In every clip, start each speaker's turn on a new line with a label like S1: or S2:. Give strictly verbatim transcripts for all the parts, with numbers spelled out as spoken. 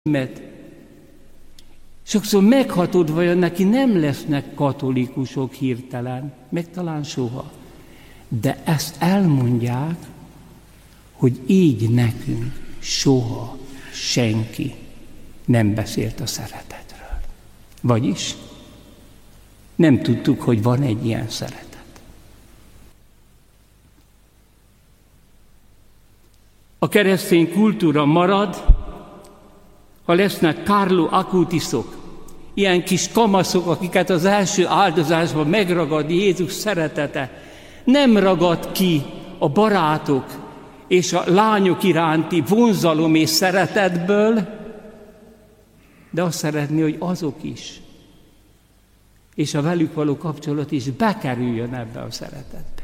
S1: Mert sokszor meghatod, vajon neki nem lesznek katolikusok hirtelen, meg talán soha. De ezt elmondják, hogy így nekünk soha senki nem beszélt a szeretetről. Vagyis nem tudtuk, hogy van egy ilyen szeretet. A keresztény kultúra marad, ha lesznek Carlo Acutisok, ilyen kis kamaszok, akiket az első áldozásban megragad Jézus szeretete, nem ragad ki a barátok és a lányok iránti vonzalom és szeretetből, de azt szeretné, hogy azok is, és a velük való kapcsolat is bekerüljön ebbe a szeretetbe.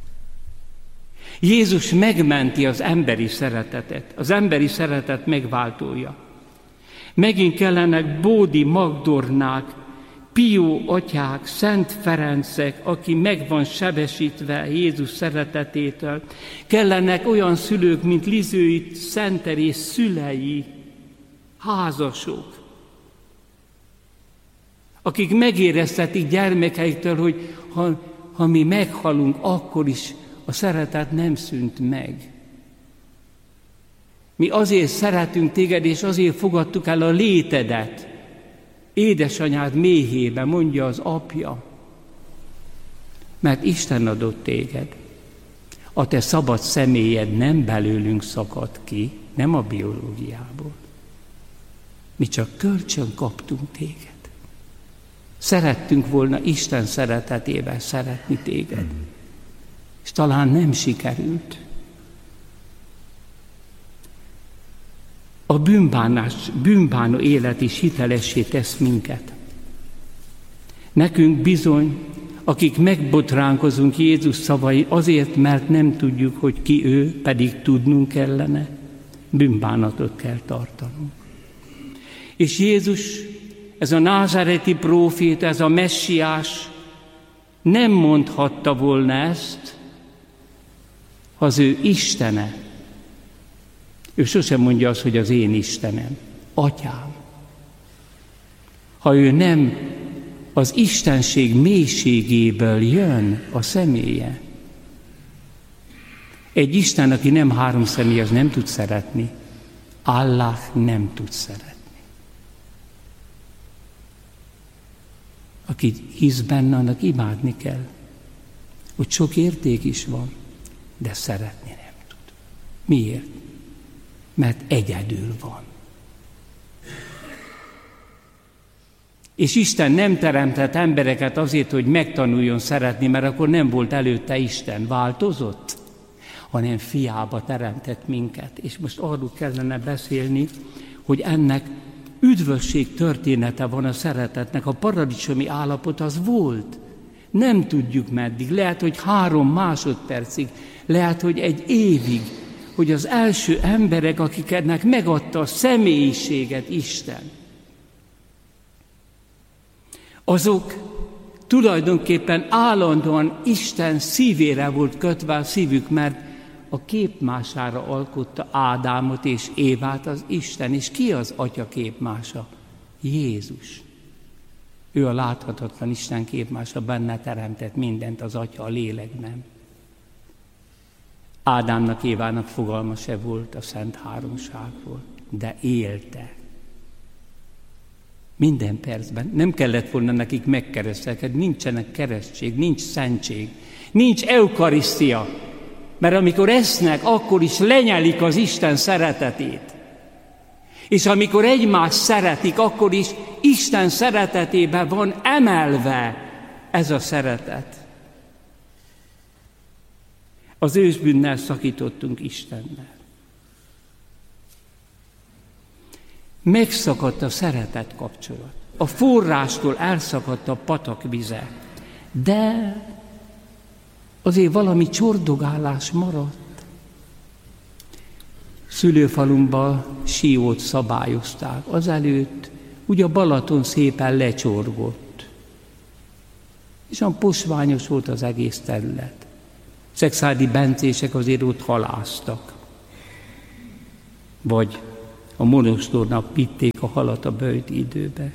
S1: Jézus megmenti az emberi szeretetet, az emberi szeretet megváltója. Megint kellenek Bódi Magdornák, Pió atyák, Szent Ferencek, aki meg van sebesítve Jézus szeretetétől. Kellenek olyan szülők, mint Lizői Szent Teréz szülei, házasok, akik megéreztetik gyermekeiktől, hogy ha, ha mi meghalunk, akkor is a szeretet nem szűnt meg. Mi azért szeretünk téged, és azért fogadtuk el a létedet. Édesanyád méhébe, mondja az apja. Mert Isten adott téged. A te szabad személyed nem belőlünk szakadt ki, nem a biológiából. Mi csak kölcsön kaptunk téged. Szerettünk volna Isten szeretetében szeretni téged. És talán nem sikerült. A bűnbánás, bűnbánó élet is hitelessé tesz minket. Nekünk bizony, akik megbotránkozunk Jézus szavai azért, mert nem tudjuk, hogy ki ő, pedig tudnunk kellene, bűnbánatot kell tartanunk. És Jézus, ez a názáreti próféta, ez a messiás nem mondhatta volna ezt, ha az ő Istene. Ő sosem mondja azt, hogy az én Istenem, Atyám. Ha ő nem az istenség mélységéből jön a személye. Egy Isten, aki nem három személy, az nem tud szeretni. Allah nem tud szeretni. Aki hisz benne, annak imádni kell. Hogy sok érték is van, de szeretni nem tud. Miért? Mert egyedül van. És Isten nem teremtett embereket azért, hogy megtanuljon szeretni, mert akkor nem volt előtte Isten. Változott? Hanem fiába teremtett minket. És most arról kellene beszélni, hogy ennek üdvösség története van a szeretetnek. A paradicsomi állapot az volt. Nem tudjuk meddig. Lehet, hogy három másodpercig. Lehet, hogy egy évig. Hogy az első emberek, akiknek megadta a személyiséget Isten, azok tulajdonképpen állandóan Isten szívére volt kötve a szívük, mert a képmására alkotta Ádámot és Évát az Isten. És ki az atya képmása? Jézus. Ő a láthatatlan Isten képmása, benne teremtett mindent, az atya, a lélek nem. Ádámnak, Évának fogalma se volt a Szent Háromságról, de élte. Minden percben. Nem kellett volna nekik megkeresztelkedni, nincsenek keresztség, nincs szentség, nincs eukarisztia. Mert amikor esznek, akkor is lenyelik az Isten szeretetét. És amikor egymást szeretik, akkor is Isten szeretetében van emelve ez a szeretet. Az ősbűnnel szakítottunk Istennel. Megszakadt a szeretet kapcsolat. A forrástól elszakadt a patak vize. De azért valami csordogálás maradt. Szülőfalumban Siót szabályozták. Azelőtt ugye a Balaton szépen lecsorgott. És olyan posványos volt az egész terület. Szexádi bencések azért ott haláztak. Vagy a monostornak vitték a halat a böjt időbe.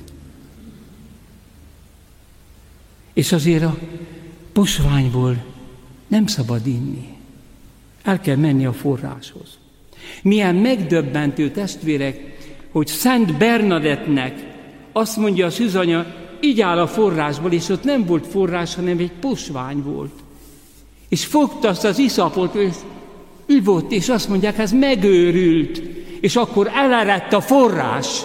S1: És azért a posványból nem szabad inni. El kell menni a forráshoz. Milyen megdöbbentő, testvérek, hogy Szent Bernadettnek azt mondja a szűzanya, így áll a forrásból, és ott nem volt forrás, hanem egy posvány volt. És fogta azt az iszapot, és ivott, és azt mondják, ez megőrült, és akkor elerett a forrás.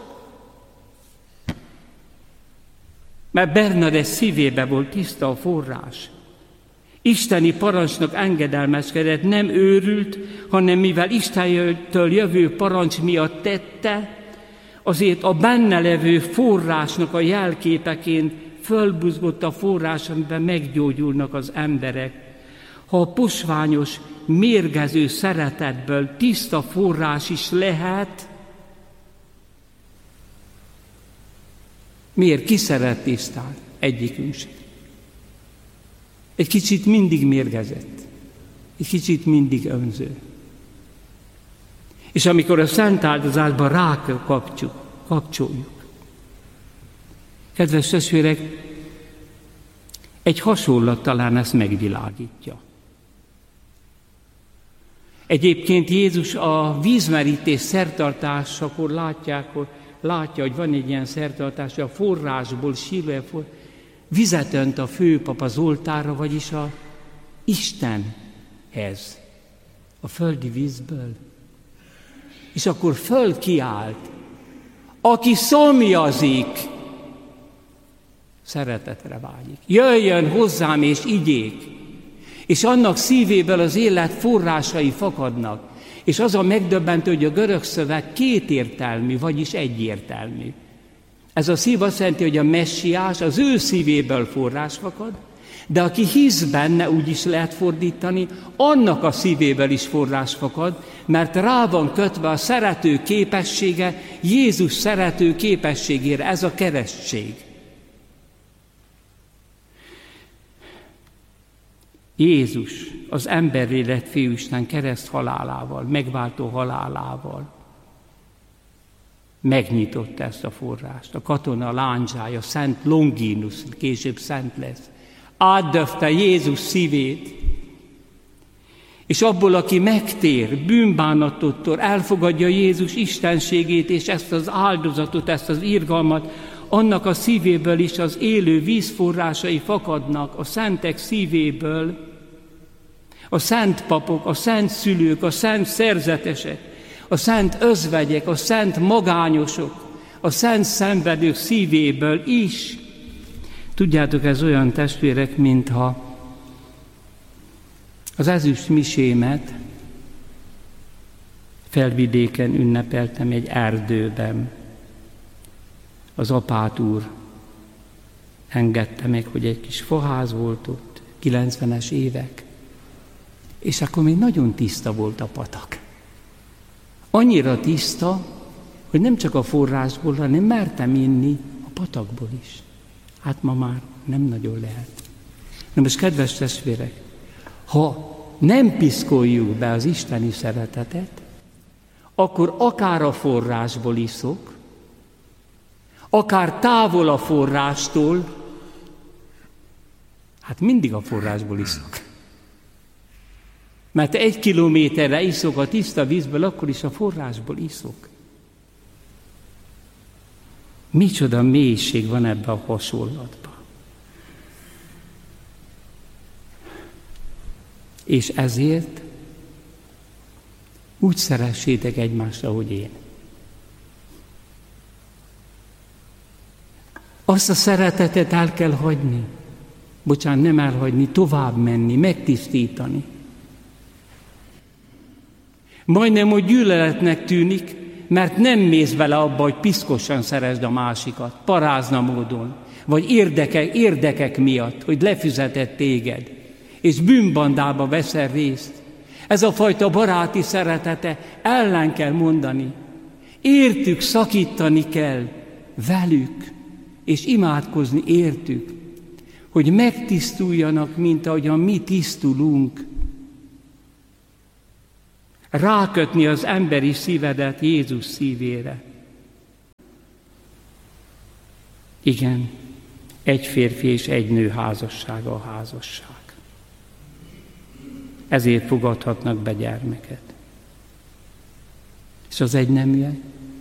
S1: Mert Bernadett szívébe volt tiszta a forrás. Isteni parancsnak engedelmeskedett, nem őrült, hanem mivel Istentől jövő parancs miatt tette, azért a benne levő forrásnak a jelképeként fölbuzgott a forrás, amiben meggyógyulnak az emberek. Ha a posványos, mérgező szeretetből tiszta forrás is lehet, miért? Ki szeret tisztán? Egyikünk sem. Egy kicsit mindig mérgezett, egy kicsit mindig önző. És amikor a szent áldozatban rákapcsoljuk, kedves testvérek, egy hasonlat talán ezt megvilágítja. Egyébként Jézus a vízmerítés szertartásakor látják, hogy látja, hogy van egy ilyen szertartás, hogy a forrásból Siloé vizet önt a főpap az oltárra, vagyis a Istenhez, a földi vízből. És akkor fölkiált, aki szomjazik, szeretetre vágyik. Jöjjön hozzám és igyék, és annak szívéből az élet forrásai fakadnak. És az a megdöbbentő, hogy a görög szöveg kétértelmű, vagyis egyértelmű. Ez a szív azt jelenti, hogy a messiás az ő szívéből forrás fakad, de aki hisz benne, úgy is lehet fordítani, annak a szívéből is forrás fakad, mert rá van kötve a szerető képessége Jézus szerető képességére, ez a keresztség. Jézus az emberré lett Fiúisten kereszt halálával, megváltó halálával megnyitotta ezt a forrást. A katona lándzsája, Szent Longinus, később szent lesz, átdöfte Jézus szívét, és abból, aki megtér, bűnbánatottól elfogadja Jézus istenségét, és ezt az áldozatot, ezt az irgalmat, annak a szívéből is az élő vízforrásai fakadnak, a szentek szívéből, a szent papok, a szent szülők, a szent szerzetesek, a szent özvegyek, a szent magányosok, a szent szenvedők szívéből is. Tudjátok, ez olyan, testvérek, mintha az ezüst misémet Felvidéken ünnepeltem egy erdőben. Az apát úr engedte meg, hogy egy kis faház volt ott, kilencvenes évek, és akkor még nagyon tiszta volt a patak. Annyira tiszta, hogy nem csak a forrásból, hanem mertem inni a patakból is. Hát ma már nem nagyon lehet. Na most, kedves testvérek, ha nem piszkoljuk be az isteni szeretetet, akkor akár a forrásból iszok, akár távol a forrástól, hát mindig a forrásból iszok. Mert egy kilométerre iszok a tiszta vízből, akkor is a forrásból iszok. Micsoda mélység van ebbe a hasonlatban. És ezért úgy szeressétek egymást, ahogy én. Azt a szeretetet el kell hagyni. Bocsánat, nem elhagyni, tovább menni, megtisztítani. Majdnem, hogy gyűlöletnek tűnik, mert nem mész bele abba, hogy piszkosan szeresd a másikat, parázna módon, vagy érdekek, érdekek miatt, hogy lefizetett téged, és bűnbandába veszel részt. Ez a fajta baráti szeretete ellen kell mondani. Értük szakítani kell velük, és imádkozni értük, hogy megtisztuljanak, mint ahogyan mi tisztulunk. rákötni az emberi szívedet Jézus szívére. Igen, egy férfi és egy nő házassága a házasság. Ezért fogadhatnak be gyermeket. És az egyneműek,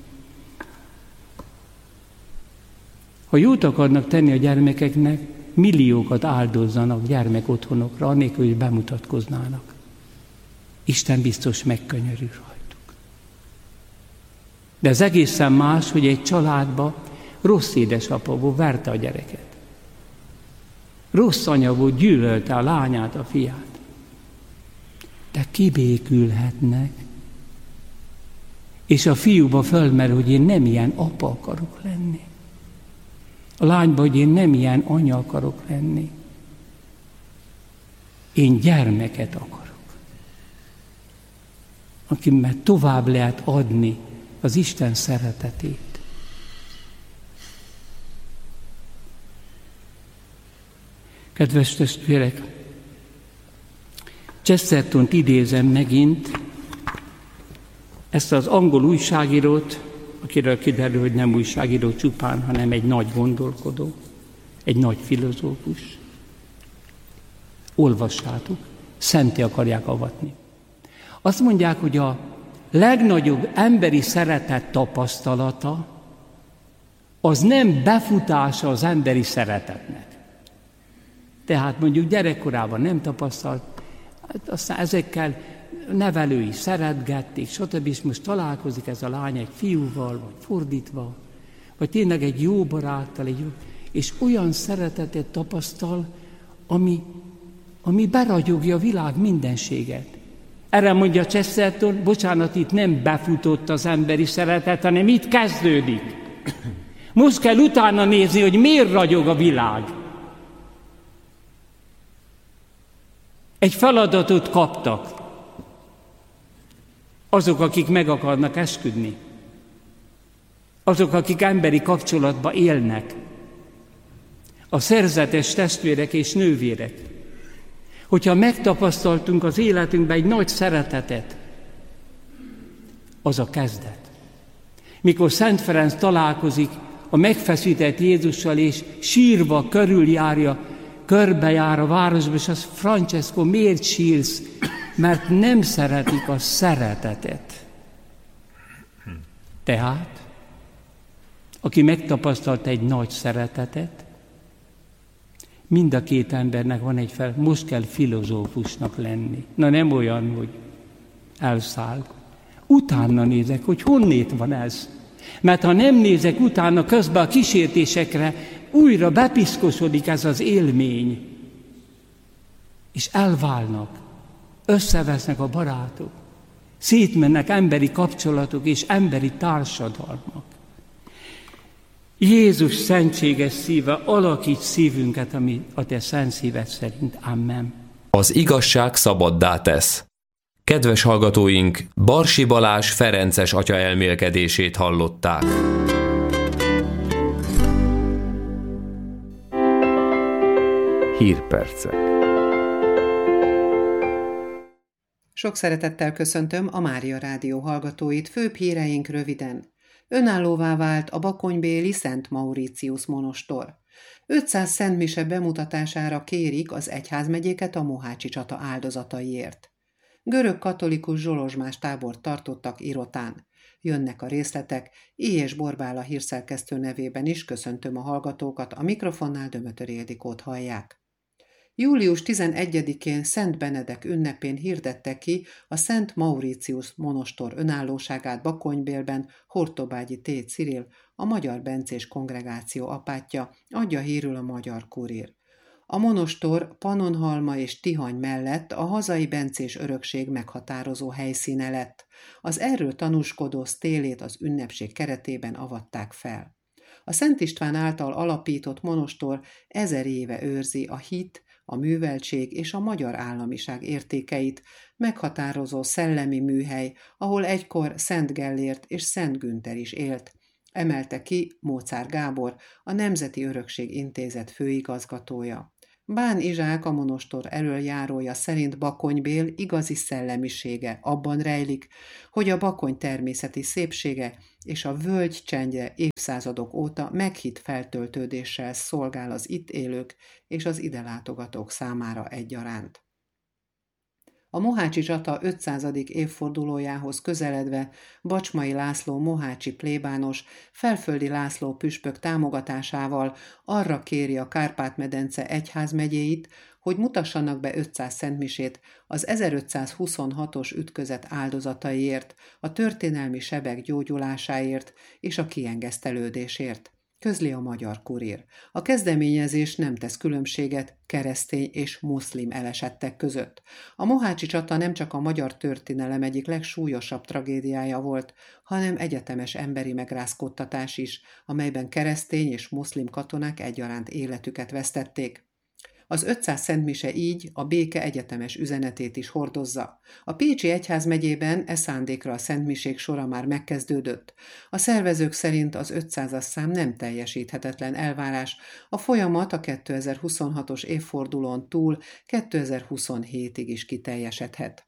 S1: ha jót akarnak tenni a gyermekeknek, milliókat áldozzanak gyermekotthonokra, anélkül, hogy bemutatkoznának. Isten biztos megkönyörül rajtuk. De ez egészen más, hogy egy családban rossz édesapa volt, verte a gyereket. Rossz anya volt, gyűlölte a lányát, a fiát. De kibékülhetnek. És a fiúba fölmerül, hogy én nem ilyen apa akarok lenni. A lányba, hogy én nem ilyen anya akarok lenni. Én gyermeket akarok. Akimmel tovább lehet adni az Isten szeretetét. Kedves testvérek, Chestertont idézem megint, ezt az angol újságírót, akiről kiderül, hogy nem újságíró csupán, hanem egy nagy gondolkodó, egy nagy filozófus. Olvassátok, szenté akarják avatni. Azt mondják, hogy a legnagyobb emberi szeretet tapasztalata az nem befutása az emberi szeretetnek. Tehát mondjuk gyerekkorában nem tapasztalt, hát aztán ezekkel nevelői szeretgették, stb. És most találkozik ez a lány egy fiúval, vagy fordítva, vagy tényleg egy jó baráttal, egy jó, és olyan szeretetet tapasztal, ami, ami beragyogja a világ mindenséget. Erre mondja Chesterton, bocsánat, itt nem befutott az emberi szeretet, hanem itt kezdődik. Most kell utána nézni, hogy miért ragyog a világ. Egy feladatot kaptak azok, akik meg akarnak esküdni. Azok, akik emberi kapcsolatban élnek. A szerzetes testvérek és nővérek. Hogyha megtapasztaltunk az életünkben egy nagy szeretetet, az a kezdet. Mikor Szent Ferenc találkozik a megfeszített Jézussal, és sírva körüljárja, körbejár a városba, és az Francesco, miért sírsz? Mert nem szeretik a szeretetet. Tehát, aki megtapasztalta egy nagy szeretetet, mind a két embernek van egy fel, most kell filozófusnak lenni. Na nem olyan, hogy elszáll. Utána nézek, hogy honnét van ez. Mert ha nem nézek utána, közben a kísértésekre újra bepiszkosodik ez az élmény. És elválnak, összevesznek a barátok, szétmennek emberi kapcsolatok és emberi társadalmak. Jézus szentséges szíve, alakíts szívünket, ami a te szent szíved szerint. Amen.
S2: Az igazság szabaddá tesz. Kedves hallgatóink, Barsi Balázs ferences atya elmélkedését hallották.
S3: Hírpercek.
S4: Sok szeretettel köszöntöm a Mária Rádió hallgatóit, főbb híreink röviden. Önállóvá vált a bakonybéli Szent Mauritius monostor. ötszáz szentmise bemutatására kérik az egyházmegyéket a mohácsi csata áldozataiért. Görög katolikus zsolozsmás tábort tartottak Irotán. Jönnek a részletek, Éjes Borbála hírszerkesztő nevében is köszöntöm a hallgatókat, a mikrofonnál Dömötör Ildikót hallják. július tizenegyedikén Szent Benedek ünnepén hirdette ki a Szent Mauritius monostor önállóságát Bakonybélben Hortobágyi T. Cyril, a Magyar Bencés Kongregáció apátja, adja hírül a Magyar Kurír. A monostor Pannonhalma és Tihany mellett a hazai bencés örökség meghatározó helyszíne lett. Az erről tanúskodó sztélét az ünnepség keretében avatták fel. A Szent István által alapított monostor ezer éve őrzi a hit, a műveltség és a magyar államiság értékeit, meghatározó szellemi műhely, ahol egykor Szent Gellért és Szent Günther is élt, emelte ki Móczár Gábor, a Nemzeti Örökség Intézet főigazgatója. Bán Izsák, a monostor elöljárója szerint Bakonybél igazi szellemisége abban rejlik, hogy a Bakony természeti szépsége és a völgy csendje évszázadok óta meghitt feltöltődéssel szolgál az itt élők és az ide látogatók számára egyaránt. A mohácsi csata ötszázadik évfordulójához közeledve Bacsmai László mohácsi plébános, Felföldi László püspök támogatásával arra kéri a Kárpát-medence egyházmegyéit, hogy mutassanak be ötszáz szentmisét az ezerötszázhuszonhatos ütközet áldozataiért, a történelmi sebek gyógyulásáért és a kiengesztelődésért, közli a Magyar Kurír. A kezdeményezés nem tesz különbséget keresztény és muszlim elesettek között. A mohácsi csata nem csak a magyar történelem egyik legsúlyosabb tragédiája volt, hanem egyetemes emberi megrázkódtatás is, amelyben keresztény és muszlim katonák egyaránt életüket vesztették. Az ötszáz szentmise így a béke egyetemes üzenetét is hordozza. A Pécsi egyházmegyében e szándékra a szentmisék sora már megkezdődött. A szervezők szerint az ötszázas szám nem teljesíthetetlen elvárás, a folyamat a kétezer-huszonhatos évfordulón túl kétezer-huszonhétig is kiteljesedhet.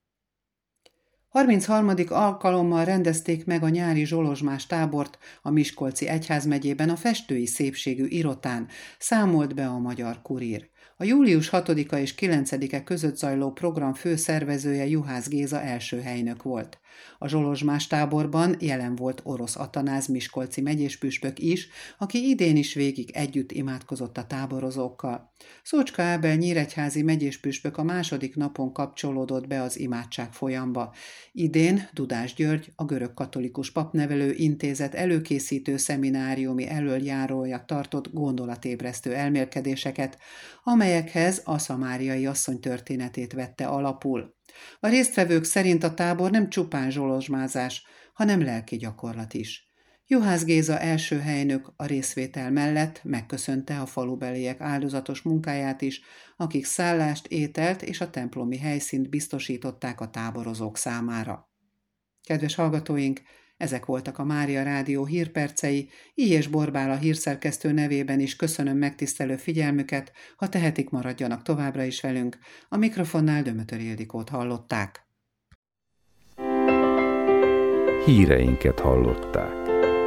S4: harmincharmadik alkalommal rendezték meg a nyári zsolozsmás tábort a Miskolci egyházmegyében a festői szépségű Irotán, számolt be a Magyar Kurír. A július hatodika és kilencedike között zajló program főszervezője Juhász Géza első helynök volt. A zsolozsmás táborban jelen volt Orosz Atanáz miskolci megyéspüspök is, aki idén is végig együtt imádkozott a táborozókkal. Szócska Ábel nyíregyházi megyéspüspök a második napon kapcsolódott be az imádság folyamba. Idén Dudás György, a Görögkatolikus Papnevelő Intézet előkészítő szemináriumi elöljárója tartott gondolatébresztő elmélkedéseket, amelyekhez a szamáriai asszony történetét vette alapul. A résztvevők szerint a tábor nem csupán zsolozsmázás, hanem lelki gyakorlat is. Juhász Géza első helynök a részvétel mellett megköszönte a falubeliek áldozatos munkáját is, akik szállást, ételt és a templomi helyszínt biztosították a táborozók számára. Kedves hallgatóink, ezek voltak a Mária Rádió hírpercei, Ilyes Borbála hírszerkesztő nevében is köszönöm megtisztelő figyelmüket, ha tehetik, maradjanak továbbra is velünk. A mikrofonnál Dömötör Ildikót hallották.
S3: Híreinket hallották.